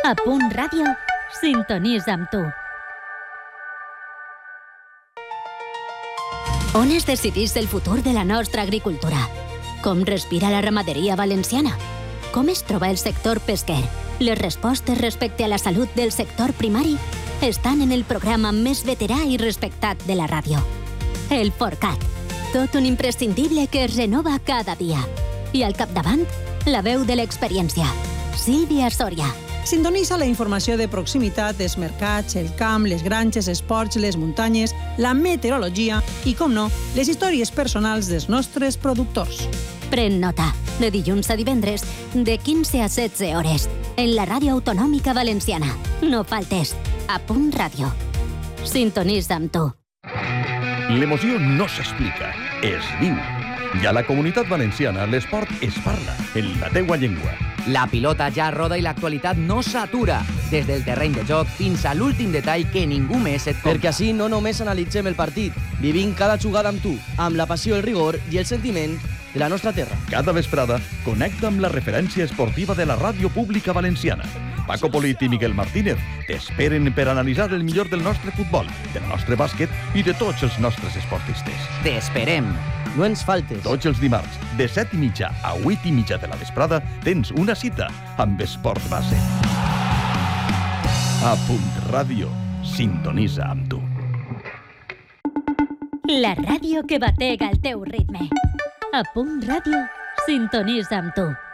A Punt Ràdio, sintonitza amb tu. On es decideix el futur de la nostra agricultura? Com respira la ramaderia valenciana? Com es troba el sector pesquer? Les respostes respecte a la salut del sector primari estan en el programa més veterà i respectat de la ràdio. El Forcat. Tot un imprescindible que es renova cada dia. I al capdavant, la veu de l'experiència. Sílvia Soria. Sintonitza la informació de proximitat dels mercats, el camp, les granges, esports, les muntanyes, la meteorologia i, com no, les històries personals dels nostres productors. Pren nota. De dilluns a divendres, de 15 a 16 hores, en la ràdio autonòmica valenciana. No faltes. A Punt Ràdio. Sintonitza amb tu. L'emoció no s'explica, es viu. I a la Comunitat Valenciana l'esport es parla en la teua llengua. La pilota ja roda i l'actualitat no s'atura, des del terreny de joc fins a l'últim detall que ningú més et conta. Perquè així no només analitzem el partit, vivim cada jugada amb tu, amb la passió, el rigor i el sentiment de la nostra terra. Cada vesprada, connecta amb la referència esportiva de la ràdio pública valenciana. Paco Polit i Miguel Martínez t'esperen per analitzar el millor del nostre futbol, del nostre bàsquet i de tots els nostres esportistes. T'esperem. No ens faltes. Tots els dimarts, de 7:30 a 8:30 de la vesprada, tens una cita amb Esport Base. A Punt Ràdio, sintonitza amb tu. La ràdio que batega el teu ritme. A Punt Ràdio, sintonitza amb tu.